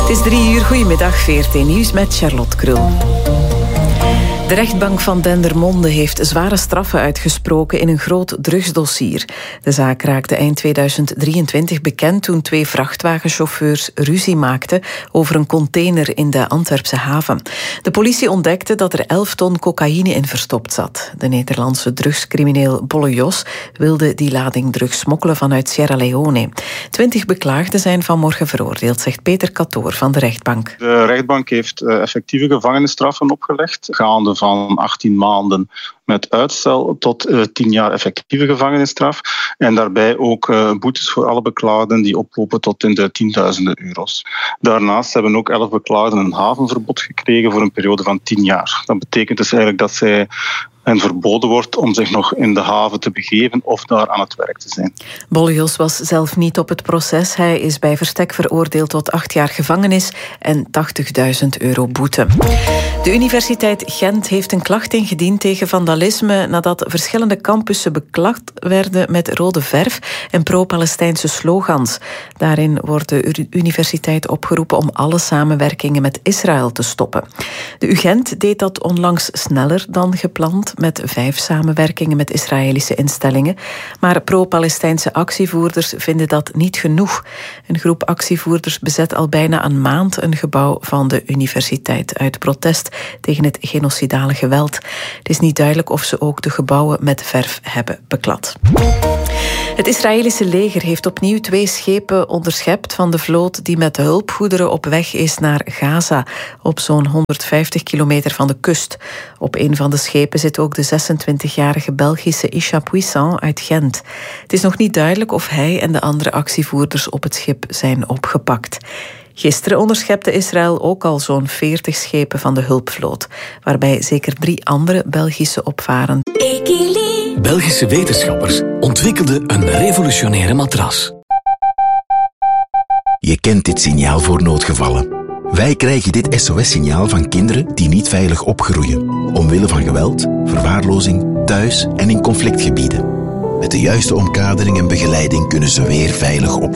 Het is 3 uur, goedemiddag, VRT Nieuws met Charlotte Krul. De rechtbank van Dendermonde heeft zware straffen uitgesproken in een groot drugsdossier. De zaak raakte eind 2023 bekend toen 2 vrachtwagenchauffeurs ruzie maakten over een container in de Antwerpse haven. De politie ontdekte dat er 11 ton cocaïne in verstopt zat. De Nederlandse drugscrimineel Bolle Jos wilde die lading drugs smokkelen vanuit Sierra Leone. 20 beklaagden zijn vanmorgen veroordeeld, zegt Peter Katoor van de rechtbank. De rechtbank heeft effectieve gevangenisstraffen opgelegd, gaande van 18 maanden met uitstel tot 10 jaar effectieve gevangenisstraf. En daarbij ook boetes voor alle beklaagden die oplopen tot in de tienduizenden euro's. Daarnaast hebben ook 11 beklaagden een havenverbod gekregen voor een periode van 10 jaar. Dat betekent dus eigenlijk dat zij en verboden wordt om zich nog in de haven te begeven of daar aan het werk te zijn. Bolle Jos was zelf niet op het proces. Hij is bij verstek veroordeeld tot 8 jaar gevangenis en 80.000 euro boete. De Universiteit Gent heeft een klacht ingediend tegen vandalisme nadat verschillende campussen beklad werden met rode verf en pro-Palestijnse slogans. Daarin wordt de universiteit opgeroepen om alle samenwerkingen met Israël te stoppen. De UGent deed dat onlangs sneller dan gepland, met 5 samenwerkingen met Israëlische instellingen. Maar pro-Palestijnse actievoerders vinden dat niet genoeg. Een groep actievoerders bezet al bijna een maand een gebouw van de universiteit uit protest tegen het genocidale geweld. Het is niet duidelijk of ze ook de gebouwen met verf hebben beklad. Het Israëlische leger heeft opnieuw 2 schepen onderschept van de vloot die met hulpgoederen op weg is naar Gaza, op zo'n 150 kilometer van de kust. Op een van de schepen zit ook de 26-jarige Belgische Isha Puissant uit Gent. Het is nog niet duidelijk of hij en de andere actievoerders op het schip zijn opgepakt. Gisteren onderschepte Israël ook al zo'n 40 schepen van de hulpvloot, waarbij zeker 3 andere Belgische opvarenden. Belgische wetenschappers ontwikkelden een revolutionaire matras. Je kent dit signaal voor noodgevallen. Wij krijgen dit SOS-signaal van kinderen die niet veilig opgroeien, omwille van geweld, verwaarlozing, thuis en in conflictgebieden. Met de juiste omkadering en begeleiding kunnen ze weer veilig opgroeien.